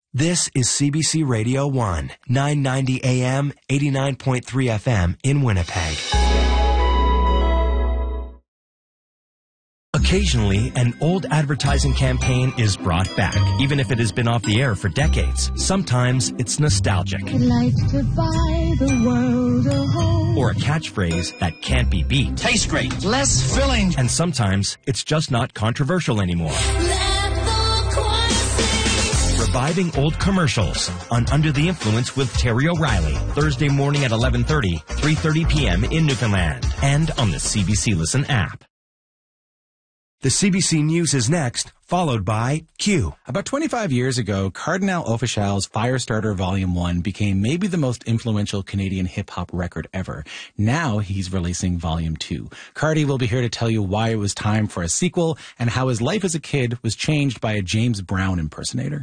This is CBC Radio 1, 990 AM, 89.3 FM in Winnipeg. Occasionally, an old advertising campaign is brought back, even if it has been off the air for decades. Sometimes it's nostalgic. I'd like to buy the world a home. Or a catchphrase that can't be beat. Tastes great. Less filling. And sometimes it's just not controversial anymore. Reviving old commercials on Under the Influence with Terry O'Reilly. Thursday morning at 11:30, 3:30 p.m. in Newfoundland. And on the CBC Listen app. The CBC News is next, followed by Q. About 25 years ago, Cardinal Offishal's Firestarter Volume 1 became maybe the most influential Canadian hip-hop record ever. Now he's releasing Volume 2. Cardi will be here to tell you why it was time for a sequel and how his life as a kid was changed by a James Brown impersonator.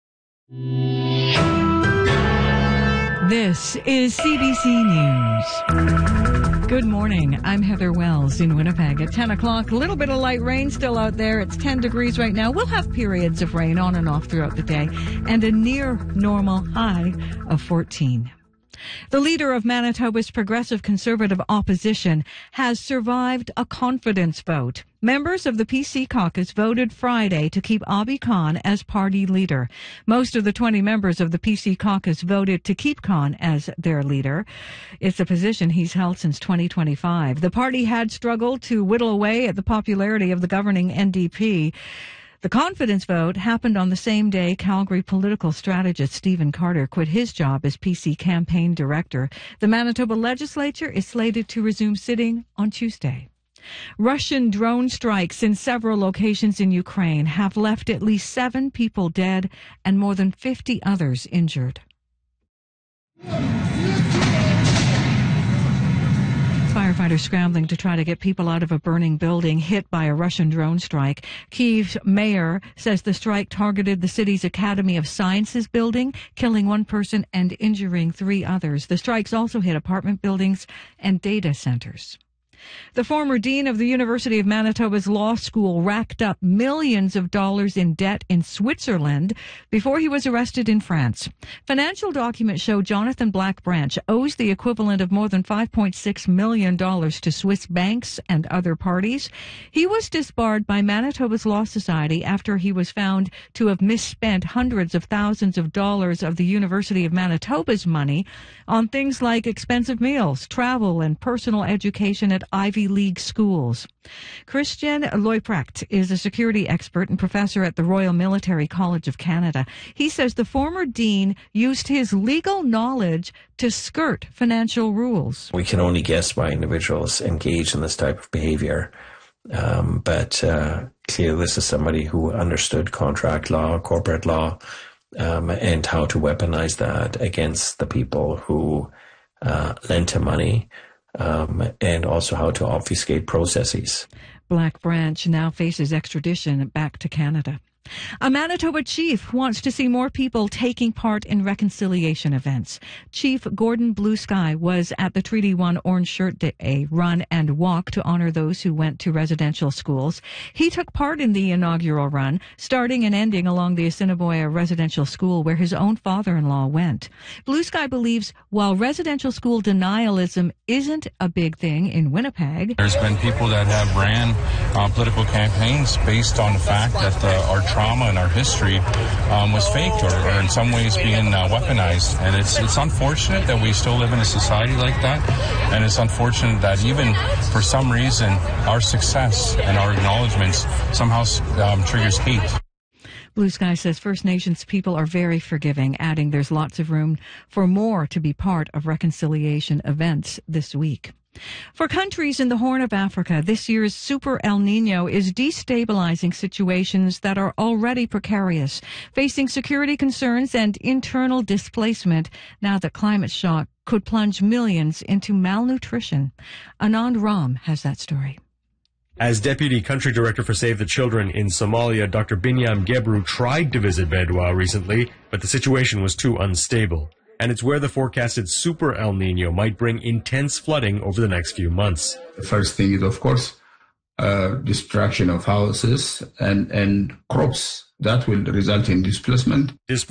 This is CBC News. Good morning. I'm Heather Wells in Winnipeg at 10 o'clock. A little bit of light rain still out there. It's 10 degrees right now. We'll have periods of rain on and off throughout the day and a near normal high of 14. The leader of Manitoba's Progressive Conservative opposition has survived a confidence vote. Members of the PC caucus voted Friday to keep Abi Khan as party leader. Most of the 20 members of the PC caucus voted to keep Khan as their leader. It's a position he's held since 2025. The party had struggled to whittle away at the popularity of the governing NDP. The confidence vote happened on the same day Calgary political strategist Stephen Carter quit his job as PC campaign director. The Manitoba legislature is slated to resume sitting on Tuesday. Russian drone strikes in several locations in Ukraine have left at least 7 people dead and more than 50 others injured. Firefighters scrambling to try to get people out of a burning building hit by a Russian drone strike. Kyiv's mayor says the strike targeted the city's Academy of Sciences building, killing 1 person and injuring 3 others. The strikes also hit apartment buildings and data centers. The former dean of the University of Manitoba's law school racked up millions of dollars in debt in Switzerland before he was arrested in France. Financial documents show Jonathan Blackbranch owes the equivalent of more than $5.6 million to Swiss banks and other parties. He was disbarred by Manitoba's Law Society after he was found to have misspent hundreds of thousands of dollars of the University of Manitoba's money on things like expensive meals, travel, and personal education at Ivy League schools. Christian Leuprecht is a security expert and professor at the Royal Military College of Canada. He says the former dean used his legal knowledge to skirt financial rules. We can only guess why individuals engage in this type of behavior. But clearly this is somebody who understood contract law, corporate law, and how to weaponize that against the people who lent him money. And also how to obfuscate processes. Blackbranch now faces extradition back to Canada. A Manitoba chief wants to see more people taking part in reconciliation events. Chief Gordon Blue Sky was at the Treaty 1 Orange Shirt Day run and walk to honor those who went to residential schools. He took part in the inaugural run, starting and ending along the Assiniboia Residential School where his own father-in-law went. Blue Sky believes while residential school denialism isn't a big thing in Winnipeg, there's been people that have ran political campaigns based on the fact that our trauma and our history was faked or in some ways being weaponized. And it's unfortunate that we still live in a society like that. And it's unfortunate that even for some reason, our success and our acknowledgments somehow triggers hate. Blue Sky says First Nations people are very forgiving, adding there's lots of room for more to be part of reconciliation events this week. For countries in the Horn of Africa, this year's Super El Nino is destabilizing situations that are already precarious, facing security concerns and internal displacement now that climate shock could plunge millions into malnutrition. Anand Ram has that story. As Deputy Country Director for Save the Children in Somalia, Dr. Binyam Gebru tried to visit Bedwa recently, but the situation was too unstable. And it's where the forecasted Super El Nino might bring intense flooding over the next few months. The first thing is, of course, destruction of houses and crops. That will result in displacement.